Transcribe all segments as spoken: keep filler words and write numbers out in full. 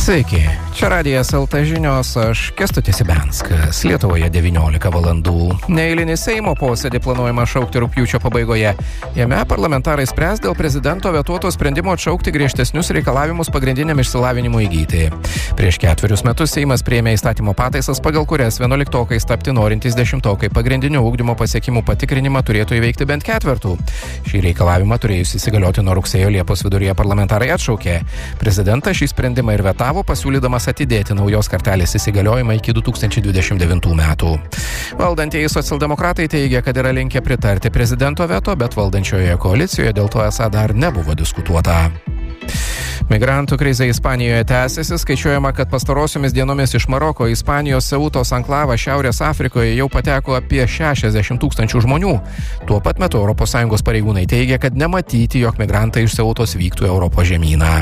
Sveiki, čia Radijas L T žinios, aš Kęstutis Ibenskas. Lietuvoje devyniolika valandų. Neeilinį Seimo posėdį planuojama šaukti rugpjūčio pabaigoje. Jame parlamentarai spręs dėl prezidento vetuoto sprendimo atšaukti griežtesnius reikalavimus pagrindiniam išsilavinimui įgyti. Prieš ketverius metus Seimas priėmė įstatymo pataisas, pagal kurias vienuoliktokais tapti norintys dešimtokai pagrindinio ugdymo pasiekimų patikrinimą turėtų įveikti bent ketvertų. Šį reikalavimą turėjus įsigalioti nuo rugsėjo Liepos viduryje parlamentarai atšaukė. Prezidentas šį sprendimą ir vetavo, pasiūlydamas atidėti naujos kartelės įsigaliojimą iki du tūkstančiai dvidešimt devintų metų. Valdantieji socialdemokratai teigia, kad yra linkę pritarti prezidento veto, bet valdančioje koalicijoje dėl to esą dar nebuvo diskutuota. Migrantų krizė Ispanijoje tęsiasi, skaičiuojama, kad pastarosiomis dienomis iš Maroko į Ispanijos Seutos anklavą Šiaurės Afrikoje jau pateko apie šešiasdešimt tūkstančių žmonių. Tuo pat metu Europos Sąjungos pareigūnai teigia, kad nematyti, jog migrantai iš Seutos vyktų į Europos žemyną.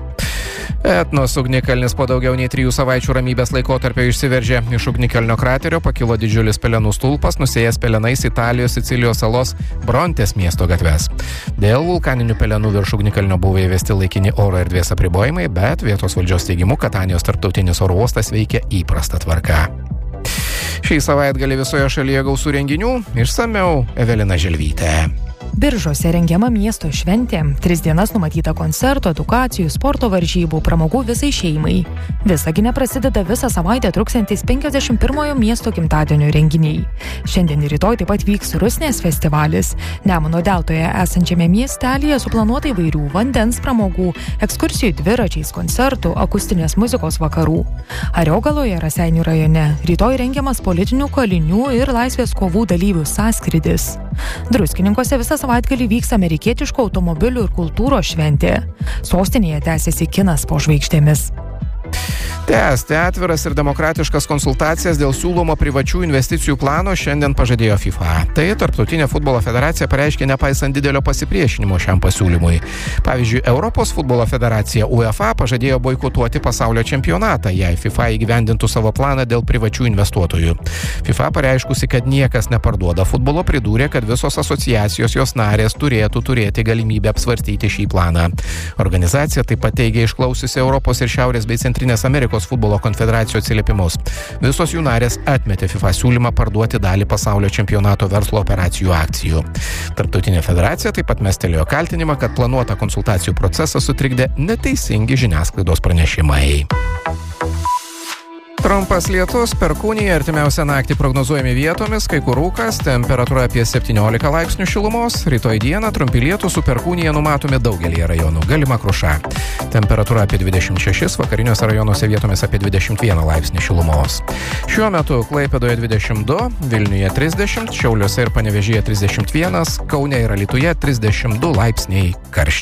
Etnos ugnikalnis po daugiau nei trijų savaičių ramybės laikotarpio išsiveržė. Iš ugnikalnio kraterio pakilo didžiulis pelenų stulpas, nusėjęs pelenais Italijos Sicilijos salos Brontės miesto gatves. Dėl vulkaninių pelenų virš ugnikalnio buvo įvesti laikini oro erdvės apribojimai, bet vietos valdžios teigimu Katanijos tarptautinis oro uostas veikia įprasta tvarka. Šį savaitgalį visoje šalyje gausų renginių, išsamiau Evelina Želvytė. Biržuose rengiama miesto šventė. Tris dienas numatyta koncertų, edukacijų, sporto varžybų, pramogų visai šeimai. Visagine prasideda visą savaitę truksiantys penkiasdešimt pirmojo miesto gimtadienio renginiai. Šiandien ir rytoj taip pat vyks Rusnės festivalis. Nemuno deltoje esančiame miestelėje suplanuota įvairių vandens pramogų, ekskursijų dviračiais, koncertų, akustinės muzikos vakarų. Ariogaloje, Raseinių rajone, rytoj rengiamas politinių kalinių ir laisvės kovų dalyvių sąskrydis. Druskininkuose visą savaitgalį vyks amerikietiško automobilių ir kultūros šventė. Sostinėje tęsiasi kinas po žvaigždėmis. Tęsti atviras ir demokratiškas konsultacijas dėl siūlomo privačių investicijų plano šiandien pažadėjo FIFA. Tai Tarptautinė futbolo federacija pareiškė nepaisant didelio pasipriešinimo šiam pasiūlymui. Pavyzdžiui, Europos futbolo federacija UEFA pažadėjo boikotuoti pasaulio čempionatą, jei FIFA įgyvendintų savo planą dėl privačių investuotojų. FIFA pareiškusi, kad niekas neparduoda futbolo, pridūrė, kad visos asociacijos jos narės turėtų turėti galimybę apsvarstyti šį planą. Organizacija taip pat teigia išklausiusi Europos ir Šiaurės bei Centrinės Amerikos futbolo konfederacijų atsiliepimus. Visos jų narės atmetė FIFA siūlymą parduoti dalį pasaulio čempionato verslo operacijų akcijų. Tarptautinė federacija taip pat mestelėjo kaltinimą, kad planuotą konsultacijų procesą sutrikdė neteisingi žiniasklaidos pranešimai. Trumpas lietus, perkūnija, artimiausią naktį prognozuojami vietomis, kai kur rūkas, temperatūra apie septyniolika laipsnių šilumos, rytoj dieną trumpi lietūs su perkūnija numatomi daugelyje rajonų, galima kruša. Temperatūra apie dvidešimt šešis, vakariniuose rajonuose vietomis apie dvidešimt vieną laipsnį šilumos. Šiuo metu Klaipėdoje dvidešimt du, Vilniuje trisdešimt, Šiauliuose ir Panevėžyje trisdešimt vienas, Kaune ir Alytuje trisdešimt du laipsniai karščio.